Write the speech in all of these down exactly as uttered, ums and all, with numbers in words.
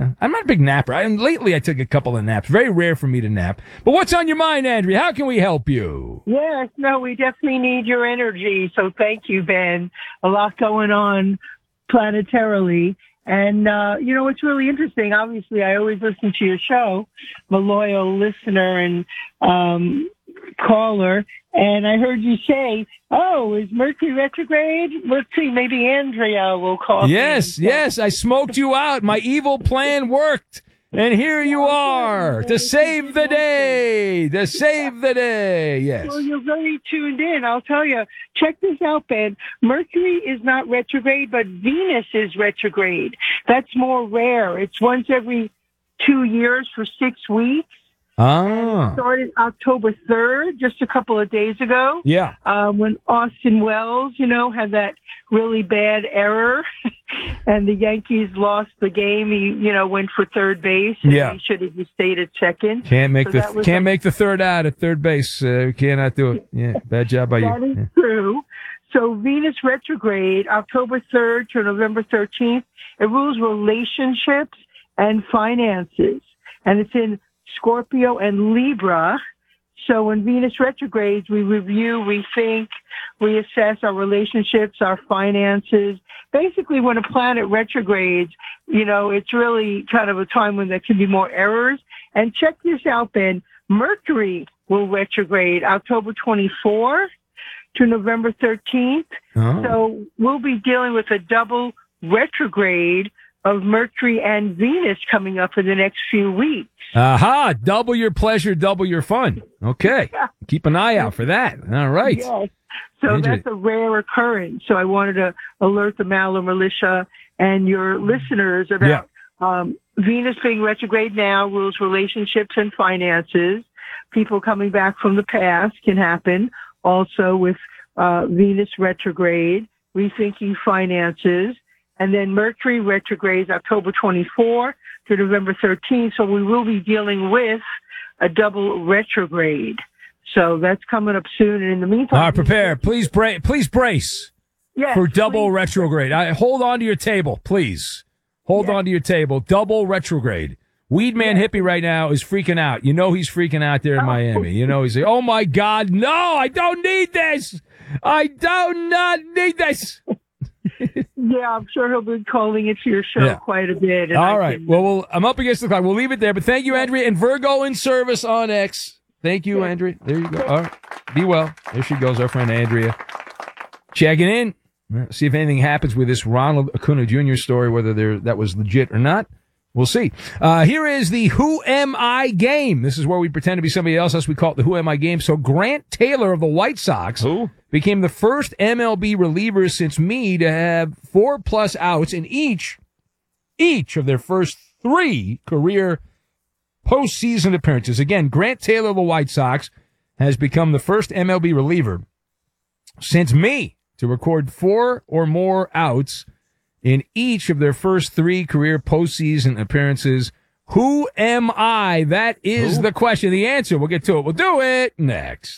I'm not a big napper. I, and lately, I took a couple of naps. Very rare for me to nap. But what's on your mind, Andrea? How can we help you? Yes, no, we definitely need your energy. So thank you, Ben. A lot going on planetarily. And, uh, you know, it's really interesting. Obviously, I always listen to your show. I'm a loyal listener and um, caller. And I heard you say, oh, is Mercury retrograde? Let's see, maybe Andrea will call. Yes, me. yes, I smoked you out. My evil plan worked. And here you are to save the day, to save the day. Yes. Well, you're very tuned in. I'll tell you. Check this out, Ben. Mercury is not retrograde, but Venus is retrograde. That's more rare. It's once every two years for six weeks. Ah. It started October third, just a couple of days ago. Yeah. Um, when Austin Wells, you know, had that really bad error and the Yankees lost the game. He, you know, went for third base. And yeah. He should have just stayed at second. Can't make so the can't a, make the third out at third base. Uh, cannot do it. Yeah. Bad job by that you. That is yeah. true. So Venus retrograde, October third to November thirteenth, it rules relationships and finances. And it's in Scorpio and Libra. So when Venus retrogrades, we review, rethink, reassess our relationships, our finances. Basically, when a planet retrogrades, you know, it's really kind of a time when there can be more errors. And check this out, Ben. Mercury will retrograde October twenty-fourth to November thirteenth. Oh. So we'll be dealing with a double retrograde of Mercury and Venus coming up in the next few weeks. Aha! Double your pleasure, double your fun. Okay. Yeah. Keep an eye out for that. All right. Yes. So that's a rare occurrence. So I wanted to alert the Maller Militia and your listeners about yeah. um, Venus being retrograde now rules relationships and finances. People coming back from the past can happen. Also with uh, Venus retrograde, rethinking finances. And then Mercury retrogrades October twenty-fourth to November thirteenth. So we will be dealing with a double retrograde. So that's coming up soon. And in the meantime, all right, prepare. Please brace. Please brace yes, for double please. retrograde. I, hold on to your table, please. Hold yes. on to your table. Double retrograde. Weedman yes. Hippie right now is freaking out. You know he's freaking out there in oh. Miami. You know he's like, oh my God, no, I don't need this. I do not need this. Yeah, I'm sure he'll be calling into your show yeah. quite a bit. And All I right. Can... Well, well, I'm up against the clock. We'll leave it there. But thank you, Andrea. And Virgo in service on X. Thank you, yeah. Andrea. There you go. All right. Be well. There she goes, our friend Andrea. Checking in. See if anything happens with this Ronald Acuna Junior story, whether there that was legit or not. We'll see. Uh, here is the Who Am I game. This is where we pretend to be somebody else. Thus we call it the Who Am I game. So Grant Taylor of the White Sox Who? became the first M L B reliever since me to have four plus outs in each, each of their first three career postseason appearances. Again, Grant Taylor of the White Sox has become the first M L B reliever since me to record four or more outs in each of their first three career postseason appearances. Who am I? That is Who? the question. The answer, we'll get to it. We'll do it next.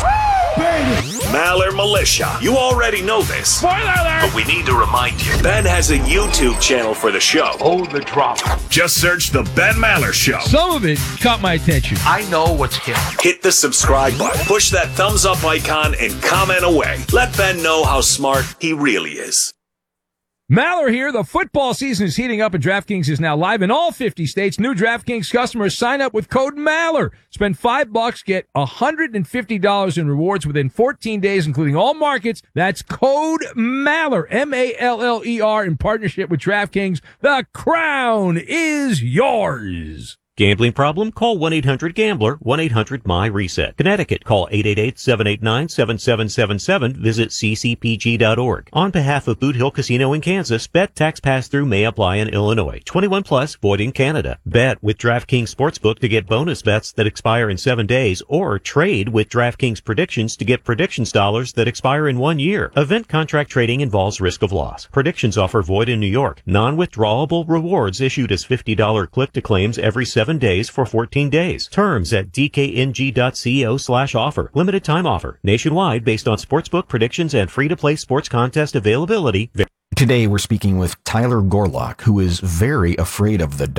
Maller Militia. You already know this. Spoiler alert! But we need to remind you. Ben has a YouTube channel for the show. Oh, the drama. Just search The Ben Maller Show. Some of it caught my attention. I know what's hip. Hit the subscribe button. Push that thumbs up icon and comment away. Let Ben know how smart he really is. Maller here. The football season is heating up and DraftKings is now live in all fifty states. New DraftKings customers sign up with code Maller. Spend five bucks, get one hundred fifty dollars in rewards within fourteen days, including all markets. That's code Maller, M A L L E R, in partnership with DraftKings. The crown is yours. Gambling problem? Call one eight hundred gambler, one eight hundred my reset. Connecticut, call eight eight eight, seven eight nine, seven seven seven seven. Visit c c p g dot org. On behalf of Boot Hill Casino in Kansas, bet tax pass-through may apply in Illinois. twenty-one plus, void in Canada. Bet with DraftKings Sportsbook to get bonus bets that expire in seven days, or trade with DraftKings Predictions to get predictions dollars that expire in one year. Event contract trading involves risk of loss. Predictions offer void in New York. Non-withdrawable rewards issued as fifty dollars click-to-claims every seven days for fourteen days. Terms at d k n g dot co slash offer. Limited time offer. Nationwide based on sportsbook predictions and free-to-play sports contest availability. Today we're speaking with Tyler Gorlock, who is very afraid of the